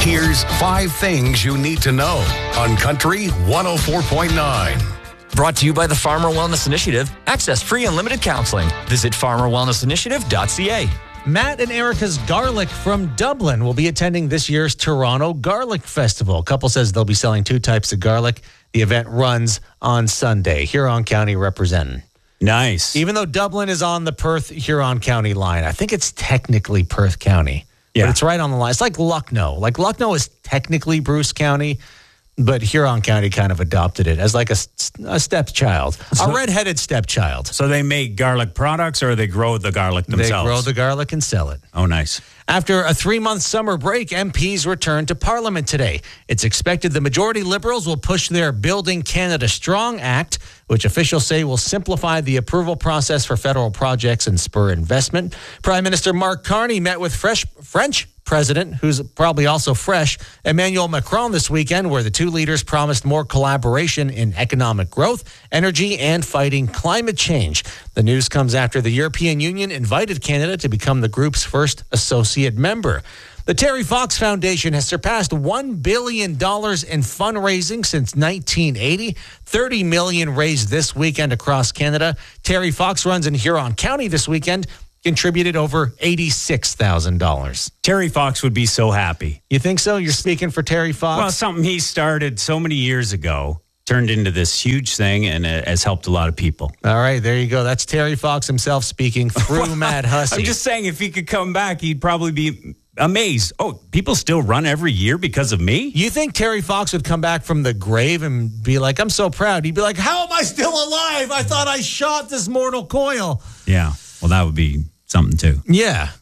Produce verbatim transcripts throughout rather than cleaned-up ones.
Here's five things you need to know on Country one oh four point nine. Brought to you by the Farmer Wellness Initiative. Access free unlimited counseling. Visit farmer wellness initiative dot c a. Matt and Erica's Garlic from Dublin will be attending this year's Toronto Garlic Festival. A couple says they'll be selling two types of garlic. The event runs on Sunday. Huron County representing. Nice. Even though Dublin is on the Perth-Huron County line, I think it's technically Perth County. Yeah. But it's right on the line. It's like Lucknow. Like Lucknow is technically Bruce County, but Huron County kind of adopted it as like a, a stepchild, so, a redheaded stepchild. So they make garlic products or they grow the garlic themselves? They grow the garlic and sell it. Oh, nice. After a three-month summer break, M Ps returned to Parliament today. It's expected the majority Liberals will push their Building Canada Strong Act, which officials say will simplify the approval process for federal projects and spur investment. Prime Minister Mark Carney met with fresh French President, who's probably also fresh, Emmanuel Macron this weekend, where the two leaders promised more collaboration in economic growth, energy, and fighting climate change. The news comes after the European Union invited Canada to become the group's first associate member. The Terry Fox Foundation has surpassed one billion dollars in fundraising since nineteen eighty. thirty million dollars raised this weekend across Canada. Terry Fox runs in Huron County this weekend, contributed over eighty-six thousand dollars. Terry Fox would be so happy. You think so? You're speaking for Terry Fox? Well, something he started so many years ago turned into this huge thing and it has helped a lot of people. All right, there you go. That's Terry Fox himself speaking through Matt Hussey. I'm just saying, if he could come back, he'd probably be amazed. Oh, people still run every year because of me? You think Terry Fox would come back from the grave and be like, I'm so proud. He'd be like, how am I still alive? I thought I shot this mortal coil. Yeah, well, that would be something too. Yeah.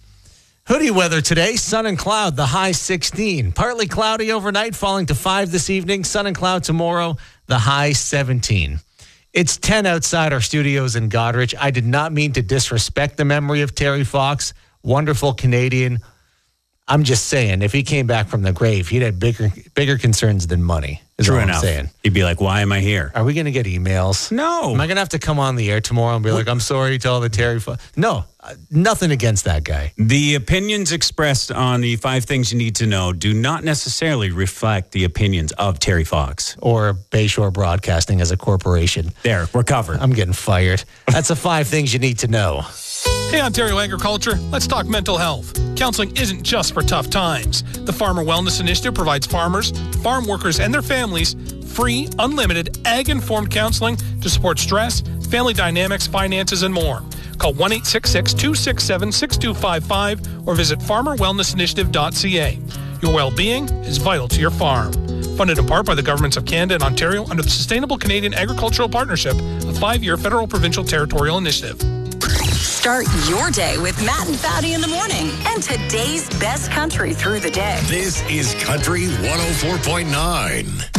Hoodie weather today, sun and cloud, the high sixteen. Partly cloudy overnight, falling to five this evening. Sun and cloud tomorrow, the high seventeen. It's ten outside our studios in Goderich. I did not mean to disrespect the memory of Terry Fox, wonderful Canadian. I'm just saying, if he came back from the grave, he'd have bigger bigger concerns than money. Is True what enough. I'm saying. He'd be like, why am I here? Are we going to get emails? No. Am I going to have to come on the air tomorrow and be like, I'm sorry to all the Terry Fox? No, uh, nothing against that guy. The opinions expressed on the five things you need to know do not necessarily reflect the opinions of Terry Fox. Or Bayshore Broadcasting as a corporation. There, we're covered. I'm getting fired. That's the five things you need to know. Hey, Ontario Agriculture, let's talk mental health. Counseling isn't just for tough times. The Farmer Wellness Initiative provides farmers, farm workers, and their families free, unlimited, ag-informed counseling to support stress, family dynamics, finances, and more. Call one eight six six, two six seven, six two five five or visit farmer wellness initiative dot c a. Your well-being is vital to your farm. Funded in part by the governments of Canada and Ontario under the Sustainable Canadian Agricultural Partnership, a five-year federal provincial territorial initiative. Start your day with Matt and Foudy in the morning and today's best country through the day. This is Country one oh four point nine.